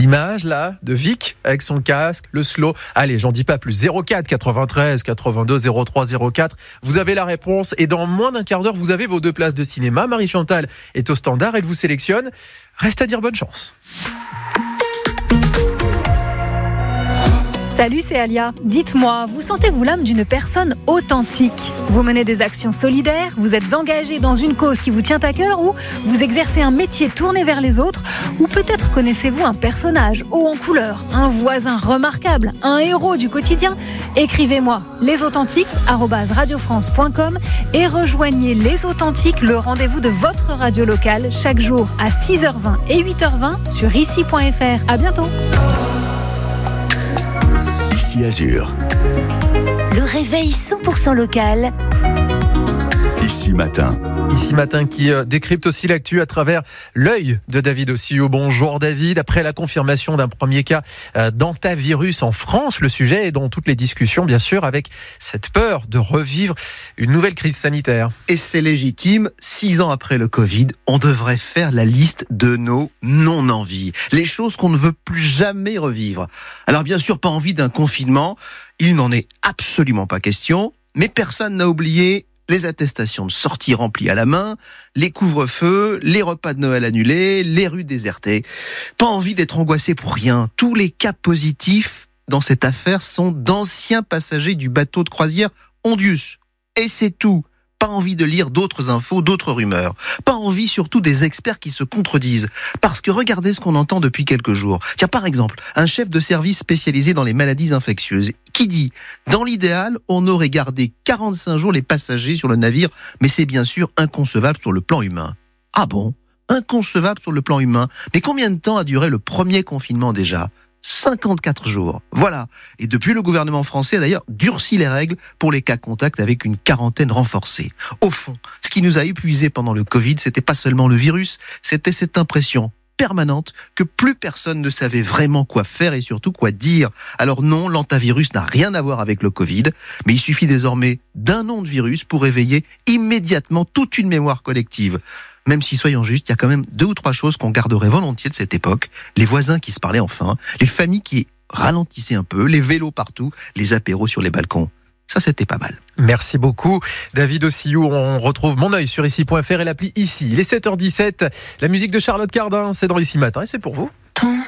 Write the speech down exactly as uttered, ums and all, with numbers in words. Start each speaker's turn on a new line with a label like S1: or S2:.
S1: l'image là de Vic avec son casque, le slow. Allez, j'en dis pas plus. zéro quatre quatre-vingt-treize quatre-vingt-deux zéro trois zéro quatre. Vous avez la réponse et dans moins d'un quart d'heure, vous avez vos deux places de cinéma. Marie-Chantal est au standard, elle vous sélectionne. Reste à dire bonne chance.
S2: Salut, c'est Alia. Dites-moi, vous sentez-vous l'âme d'une personne authentique ? Vous menez des actions solidaires, vous êtes engagé dans une cause qui vous tient à cœur ou vous exercez un métier tourné vers les autres ou peut-être connaissez-vous un personnage haut en couleur, un voisin remarquable, un héros du quotidien ? Écrivez-moi lesauthentiques arobase radiofrance point com et rejoignez Les Authentiques, le rendez-vous de votre radio locale chaque jour à six heures vingt et huit heures vingt sur ici point f r. À bientôt.
S3: Ici Azur.
S4: Le réveil cent pour cent local.
S3: Ici Matin.
S1: Ici Matin qui euh, décrypte aussi l'actu à travers l'œil de David Ossillou. Bonjour David. Après la confirmation d'un premier cas euh, d'antavirus en France, le sujet est dans toutes les discussions, bien sûr, avec cette peur de revivre une nouvelle crise sanitaire.
S5: Et c'est légitime, six ans après le Covid, on devrait faire la liste de nos non-envies. Les choses qu'on ne veut plus jamais revivre. Alors bien sûr, pas envie d'un confinement, il n'en est absolument pas question, mais personne n'a oublié les attestations de sortie remplies à la main, les couvre-feux, les repas de Noël annulés, les rues désertées. Pas envie d'être angoissé pour rien. Tous les cas positifs dans cette affaire sont d'anciens passagers du bateau de croisière Ondius. Et c'est tout. Pas envie de lire d'autres infos, d'autres rumeurs. Pas envie surtout des experts qui se contredisent. Parce que regardez ce qu'on entend depuis quelques jours. Tiens, par exemple, un chef de service spécialisé dans les maladies infectieuses qui dit « Dans l'idéal, on aurait gardé quarante-cinq jours les passagers sur le navire, mais c'est bien sûr inconcevable sur le plan humain. » Ah bon ? Inconcevable sur le plan humain. Mais combien de temps a duré le premier confinement déjà ? cinquante-quatre jours. Voilà. Et depuis, le gouvernement français a d'ailleurs durci les règles pour les cas contacts avec une quarantaine renforcée. Au fond, ce qui nous a épuisés pendant le Covid, c'était pas seulement le virus, c'était cette impression permanente que plus personne ne savait vraiment quoi faire et surtout quoi dire. Alors non, l'antavirus n'a rien à voir avec le Covid, mais il suffit désormais d'un nom de virus pour réveiller immédiatement toute une mémoire collective. Même si, soyons justes, il y a quand même deux ou trois choses qu'on garderait volontiers de cette époque. Les voisins qui se parlaient enfin, les familles qui ralentissaient un peu, les vélos partout, les apéros sur les balcons. Ça, c'était pas mal.
S1: Merci beaucoup, David Ossillou. On retrouve Mon œil sur ici point f r et l'appli Ici. Il est sept heures dix-sept. La musique de Charlotte Cardin, c'est dans Ici Matin et c'est pour vous.